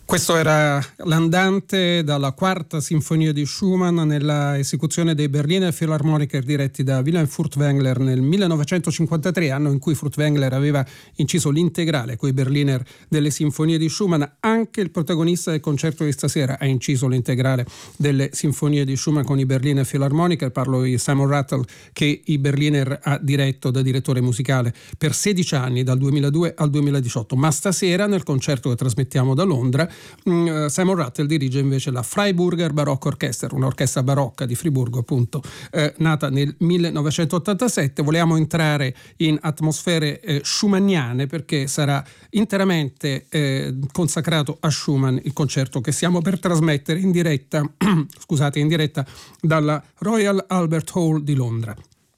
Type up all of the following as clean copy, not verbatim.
Questo era l'andante dalla quarta sinfonia di Schumann nella esecuzione dei Berliner Philharmoniker diretti da Wilhelm Furtwängler nel 1953, anno in cui Furtwängler aveva inciso l'integrale coi Berliner delle sinfonie di Schumann. Anche il protagonista del concerto di stasera ha inciso l'integrale delle sinfonie di Schumann con i Berliner Philharmoniker. Parlo di Simon Rattle, che i Berliner ha diretto da direttore musicale per 16 anni, dal 2002 al 2018. Ma stasera, nel concerto che trasmettiamo da Londra, Simon Rattle dirige invece la Freiburger Baroque Orchester, un'orchestra barocca di Friburgo, appunto, nata nel 1987. Volevamo entrare in atmosfere schumanniane perché sarà interamente consacrato a Schumann il concerto che stiamo per trasmettere in diretta, in diretta dalla Royal Albert Hall di Londra.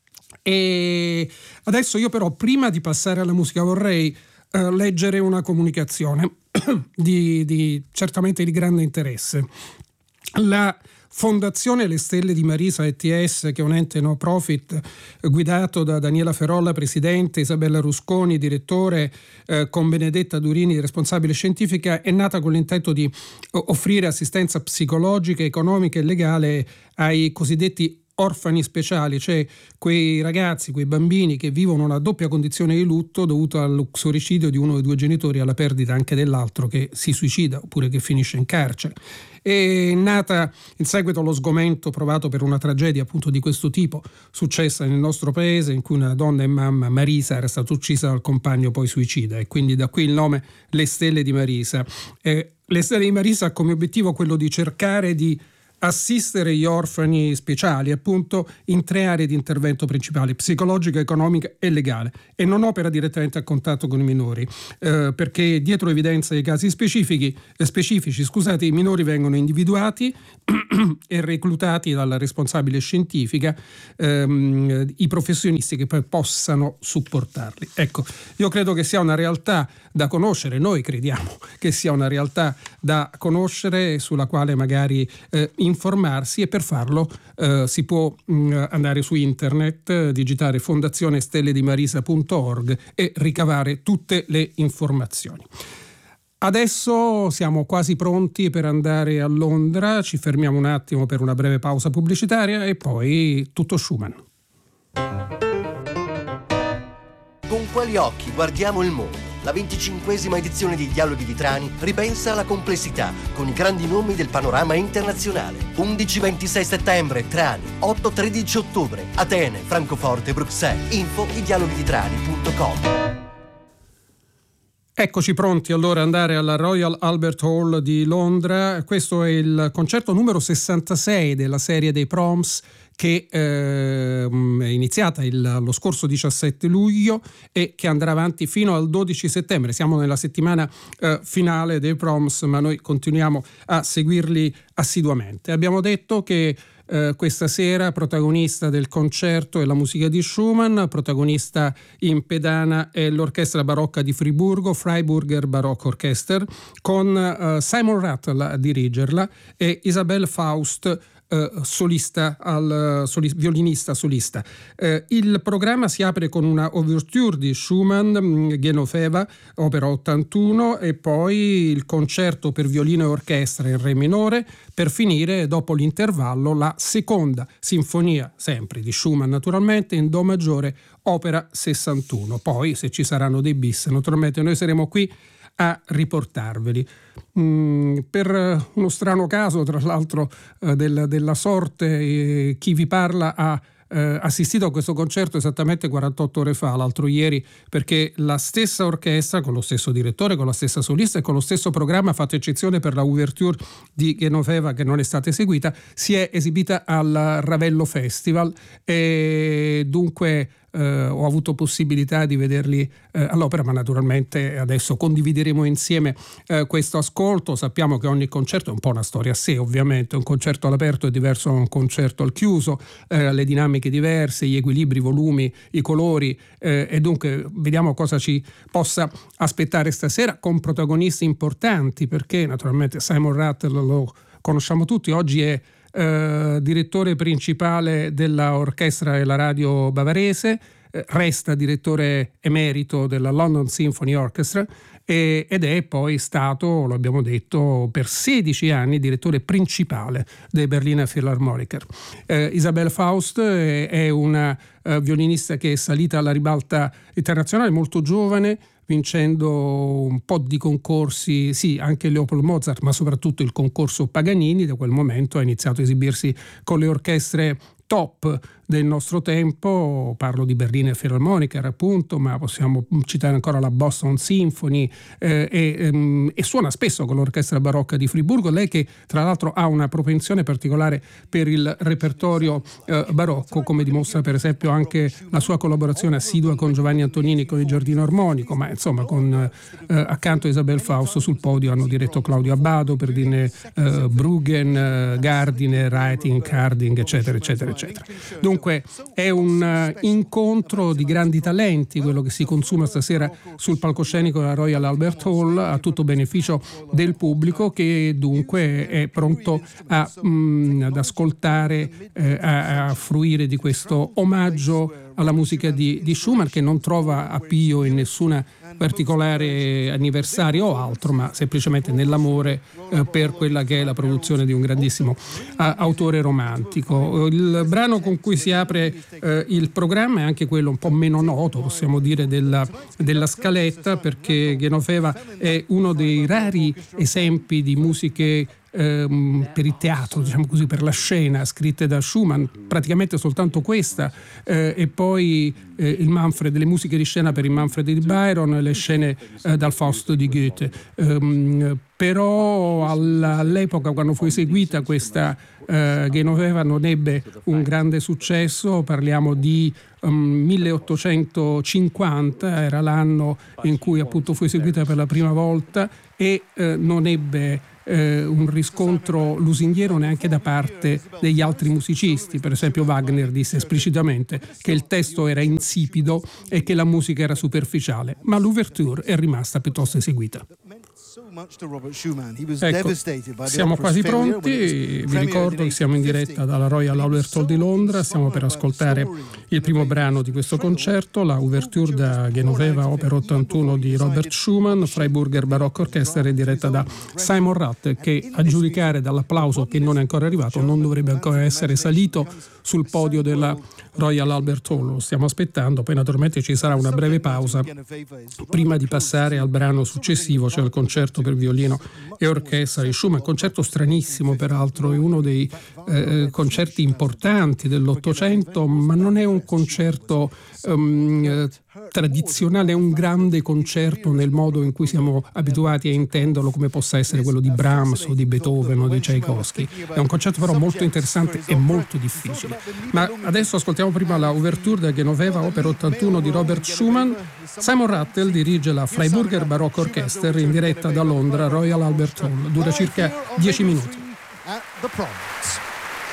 E adesso io però, prima di passare alla musica, vorrei leggere una comunicazione certamente di grande interesse. La Fondazione Le Stelle di Marisa ETS, che è un ente no profit guidato da Daniela Ferolla, presidente, Isabella Rusconi, direttore, con Benedetta Durini, responsabile scientifica, è nata con l'intento di offrire assistenza psicologica, economica e legale ai cosiddetti orfani speciali, cioè quei ragazzi, quei bambini che vivono una doppia condizione di lutto dovuto all'uxoricidio di uno dei due genitori, alla perdita anche dell'altro che si suicida oppure che finisce in carcere. È nata in seguito allo sgomento provato per una tragedia appunto di questo tipo successa nel nostro paese, in cui una donna e mamma, Marisa, era stata uccisa dal compagno poi suicida, e quindi da qui il nome Le Stelle di Marisa. Le Stelle di Marisa ha come obiettivo quello di cercare di assistere gli orfani speciali appunto in 3 aree di intervento principali: psicologica, economica e legale, e non opera direttamente a contatto con i minori, perché dietro evidenza dei casi specifici, i minori vengono individuati e reclutati dalla responsabile scientifica, i professionisti che poi possano supportarli. Ecco, io credo che sia una realtà da conoscere, noi crediamo che sia una realtà da conoscere, sulla quale magari informarsi, e per farlo si può andare su internet, digitare fondazionestelledimarisa.org e ricavare tutte le informazioni. Adesso siamo quasi pronti per andare a Londra, ci fermiamo un attimo per una breve pausa pubblicitaria e poi tutto Schumann. Con quali occhi guardiamo il mondo? La 25esima edizione di Dialoghi di Trani ripensa alla complessità con i grandi nomi del panorama internazionale. 11-26 settembre Trani, 8-13 ottobre Atene, Francoforte, Bruxelles. Info idialoghiditrani.com. Eccoci pronti allora ad andare alla Royal Albert Hall di Londra. Questo è il concerto numero 66 della serie dei Proms, che è iniziata lo scorso 17 luglio e che andrà avanti fino al 12 settembre. Siamo nella settimana finale dei Proms, ma noi continuiamo a seguirli assiduamente. Abbiamo detto che questa sera protagonista del concerto è la musica di Schumann, protagonista in pedana è l'orchestra barocca di Friburgo, Freiburger Baroque Orchester, con Simon Rattle a dirigerla e Isabelle Faust, violinista solista. Il programma si apre con una ouverture di Schumann, Genoveva, opera 81, e poi il concerto per violino e orchestra in re minore, per finire dopo l'intervallo la seconda sinfonia, sempre di Schumann naturalmente, in do maggiore, opera 61. Poi, se ci saranno dei bis, naturalmente noi saremo qui a riportarveli. Per uno strano caso, tra l'altro, della sorte, chi vi parla ha assistito a questo concerto esattamente 48 ore fa, l'altro ieri, perché la stessa orchestra, con lo stesso direttore, con la stessa solista e con lo stesso programma, fatto eccezione per la ouverture di Genoveva che non è stata eseguita, si è esibita al Ravello Festival, e dunque ho avuto possibilità di vederli all'opera, ma naturalmente adesso condivideremo insieme questo ascolto. Sappiamo che ogni concerto è un po' una storia a sé, ovviamente un concerto all'aperto è diverso da un concerto al chiuso, le dinamiche diverse, gli equilibri, i volumi, i colori, e dunque vediamo cosa ci possa aspettare stasera, con protagonisti importanti, perché naturalmente Simon Rattle lo conosciamo tutti, oggi è direttore principale della orchestra e la radio bavarese, resta direttore emerito della London Symphony Orchestra ed è poi stato, lo abbiamo detto, per 16 anni direttore principale dei Berliner Philharmoniker. Isabelle Faust è una violinista che è salita alla ribalta internazionale molto giovane, vincendo un po' di concorsi, sì, anche Leopold Mozart, ma soprattutto il concorso Paganini. Da quel momento ha iniziato a esibirsi con le orchestre top del nostro tempo, parlo di Berliner Philharmoniker appunto, ma possiamo citare ancora la Boston Symphony e suona spesso con l'orchestra barocca di Friburgo, lei che tra l'altro ha una propensione particolare per il repertorio barocco, come dimostra per esempio anche la sua collaborazione assidua con Giovanni Antonini con il Giardino Armonico, ma insomma accanto a Isabelle Faust sul podio hanno diretto Claudio Abbado, per dirne Bruggen, Gardiner, Reiting, Harding, eccetera eccetera eccetera. Dunque è un incontro di grandi talenti quello che si consuma stasera sul palcoscenico della Royal Albert Hall, a tutto beneficio del pubblico, che dunque è pronto ad ascoltare, a fruire di questo omaggio alla musica di Schumann, che non trova appio in nessuna particolare anniversario o altro, ma semplicemente nell'amore per quella che è la produzione di un grandissimo autore romantico. Il brano con cui si apre il programma è anche quello un po' meno noto, possiamo dire, della scaletta, perché Genoveva è uno dei rari esempi di musiche per il teatro, diciamo così, per la scena, scritte da Schumann, praticamente soltanto questa, e poi il Manfred, le musiche di scena per il Manfred di Byron, le scene dal Faust di Goethe. Però all'epoca, quando fu eseguita questa Genoveva, non ebbe un grande successo. Parliamo di 1850, era l'anno in cui appunto fu eseguita per la prima volta, e non ebbe un riscontro lusinghiero neanche da parte degli altri musicisti. Per esempio Wagner disse esplicitamente che il testo era insipido e che la musica era superficiale, ma l'ouverture è rimasta piuttosto eseguita. Ecco, siamo quasi pronti. Vi ricordo che siamo in diretta dalla Royal Albert Hall di Londra. Stiamo per ascoltare il primo brano di questo concerto, la Ouverture da Genoveva, opera 81 di Robert Schumann, Freiburger Baroque Orchestra, è diretta da Simon Ratt, che a giudicare dall'applauso che non è ancora arrivato non dovrebbe ancora essere salito sul podio della Royal Albert Hall. Lo stiamo aspettando. Poi naturalmente ci sarà una breve pausa prima di passare al brano successivo, cioè il concerto per violino e orchestra di Schumann, concerto stranissimo peraltro, è uno dei concerti importanti dell'Ottocento, ma non è un concerto tradizionale, è un grande concerto nel modo in cui siamo abituati a intenderlo, come possa essere quello di Brahms o di Beethoven o di Tchaikovsky. È un concerto però molto interessante e molto difficile. Ma adesso ascoltiamo prima la Ouverture da Genoveva, opera 81 di Robert Schumann. Simon Rattle dirige la Freiburger Baroque Orchestra in diretta da Londra, Royal Albert Hall. Dura circa 10 minuti.